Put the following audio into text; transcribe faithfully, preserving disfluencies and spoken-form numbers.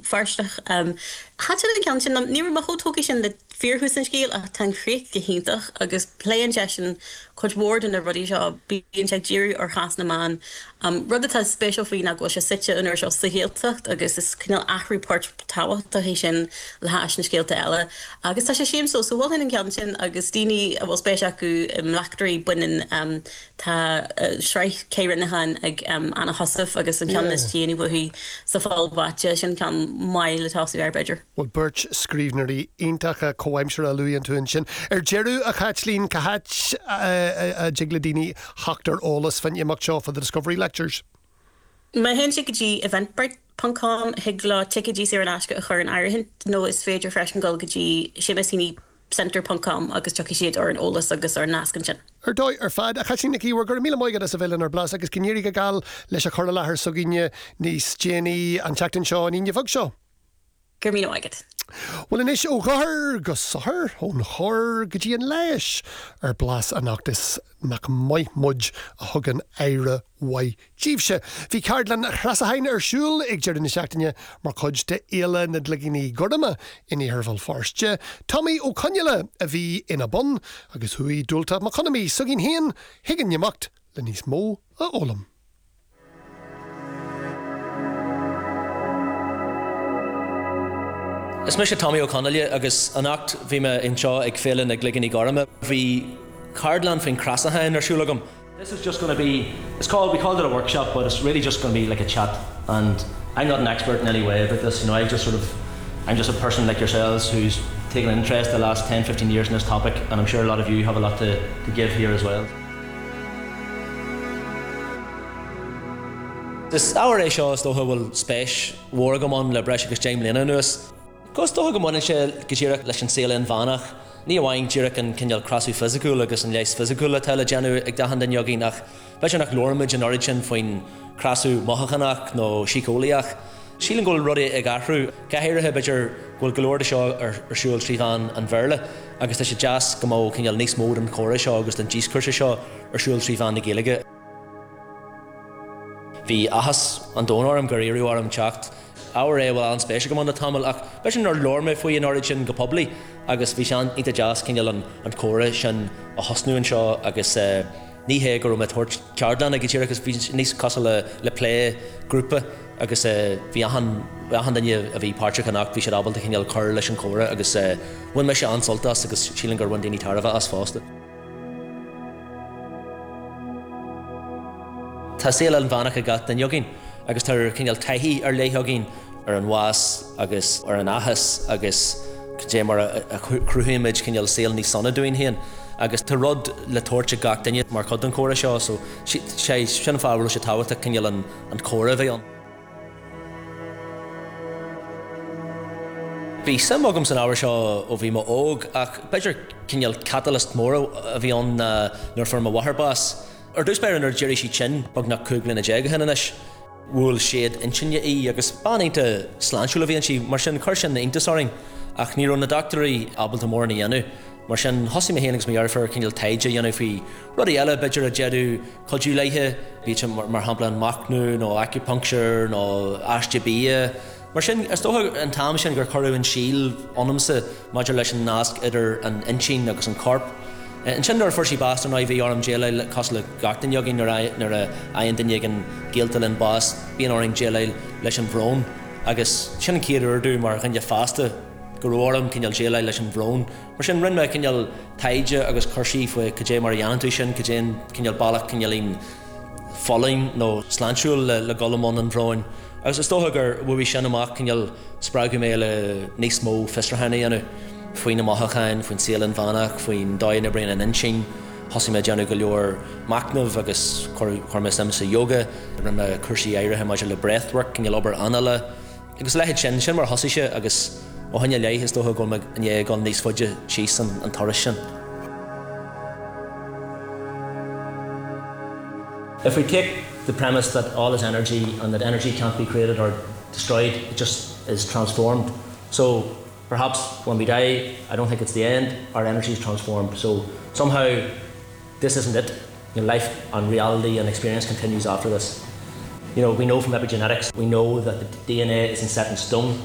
farstach. Um, Hat an can sin ní mar chotógi sin de fearhús an scéal a tan chréic gehéintach agus playan session chud mór in a rudí seo bíon se ddíú ar chas na man. Um, rud atá spéisial faoí na go se site in seo sa héaltacht agus is cinál achrúpát táhacht a hé sin le háis na scéalta eile. Agus tá sé séim so so bhil an cean sin agus daoine a bhfuil spéise acu im leachtarí buinean um, tá uh, sreich céiran na han ag um, anna hosaf agus an cean na stíanaí bhuaí sa fáilbhaite sin cean mai le tásaí ar beidir. Well, Birch scríbnarí iontacha comhaimseir a luíonn tú sin. Ar jeirú a chatlín cahat a jigladíní hachtar ólas fan iach seo for the Discovery Lectures. Ma hen si gotí eventbrite dot com higla ticketí sé an asca a chur an airhin nó is féidir freisin gol gotí simasíní center dot com agus tuci siad ar an ólas agus ar nascan sin. Ar dóid ar fad a chatlín cí war gur míle moigad a sa bhilin ar blas agus cinnéirí go gal leis a chur lethir sogíine níos Jenny an teachtain seo an íne fog seo. Gur míle moigad. Well, in ish ó gahar go sahar ón chor gotí an leis ar blas anachtas nach mai mudj a thugan éire wai jíbse. Bhí cardlan chrasahain ar siúl ag deir na seachtaine mar chuid de éile na dliginí gordama in í hirfal farste. Tommy ó Conile a bhí ina bun agus hui dúlta maconomy sugin héan higan yamacht le níos mó a ólam. Is mis Tommy O'Connell agus anacht bhí me in seo ag féile ag liganí garama. Bhí cardlan fin Crasahain ar siúlagam. This is just going to be, it's called, we called it a workshop, but it's really just going to be like a chat. And I'm not an expert in any way about this, you know, I just sort of, I'm just a person like yourselves who's taken an interest the last ten, fifteen years in this topic, and I'm sure a lot of you have a lot to, to give here as well. This hour é seo is dócha bhfuil spéis mhórgam an le breis agus James Lennon nuas. Cos dócha go muna sé go ddíireach leis an saola an bhanach. Ní amháin ddíireach an cinneal crasú physicúil agus an leis physicúil a teile deanú ag dahan den jogí nach beidir nach lormid an origin faoin crasú mothachanach nó sícólaíach. Sílan ggóil rudí ag athrú, caihéirithe beidir ghfuil golóir seo ar siúil tríomhán an bheirle, agus tá sé jazz go mó cinneal níos mód an chóra seo agus den díoscursa seo ar siúil tríomhán na Gaeilge. Bhí ahas an dónarm gur éireú arm teacht, áir é bhfuil an spéise go mna tamil ach beidir ar lorma faoi an origin go poblí, agus bhí sean ita jazz cinneal an an chóra sin a hosnú an seo agus uh, ní hé gur me thuirt ceardlan ag tíir agus bhí níos cosal le, le play grúpa agus uh, bhí ahan ahan danne a bhí páirte canach bhí sé ábalta cinneal chur leis an chóra agus uh, bhain me sé ansoltas agus sílan gur bhain daoine tarbh as fásta. Tá saola an bhanach a gat den jogin agus tar cinneal taithí ar léithogin ar an was agus ar an ahas agus dé mar a, a cruúimiid cinneal saoil ní sonna dúin héan agus tá rud le tuairte gach daine mar chud an chóra seo so sé sin fábhfuil sé táhairta cinneal an, an chóra bheith an. Bhí sam agam san áir seo ó bhí mo óg ach beidir cinneal catalyst mór a bhí an uh, nuair form a waharbás. Ar dús beir ar Jerry sí chin bag nach cúglin a jeige hananis bhfuil siad insinne í agus baníte slánsúla bhíonn si mar sin chuir sin na intasáring ach ní ron na doctorí ábalta mór na dhéanú mar sin hosí me héanagus mé arfar cinneal taide dhéanú fhí rudí eile beidir a jeadú chodú leithe bhí mar, mar hampla an macnú nó acupuncture nó astribia mar sin is dótha an tam sin gur choirú an síl onamsa maidir leis an nasc idir an insin agus an corp. An sin ar fuirsí bástan á bhí orm déile cos le gatain jogin nar a aon daine an géaltal an bás bíon oring déile leis an bhrón agus sin an céad urdú mar chunne fásta gur orm cinneal déile leis an bhrón mar sin rinne cinneal taide agus chuirsí faoi cé mar dhéanú sin cé cinneal bailach cinnealín following nó slánsúil le, le golamón an bhróin agus is tótha gur bhfuil sin amach cinneal sprágu mé le níos mó festrahanna dhéanú faoin na mothacháin, faoin saola an bhanach, faoin dáin na brain an insin, hosí me deanú go leor macnamh agus chuir me sam sa yoga, rinne cursí éirithe maidir le breathwork, cinneal obair anala, agus leithéid sin sin mar hosí sé agus ó hanne léith is dótha go me ané gan níos fuide síos an, an toras sin. If we take the premise that all is energy and that energy can't be created or destroyed, it just is transformed. So perhaps when we die, I don't think it's the end, our energy is transformed. So somehow this isn't it. You know, life and reality and experience continues after this. You know, we know from epigenetics, we know that the D N A isn't set in stone.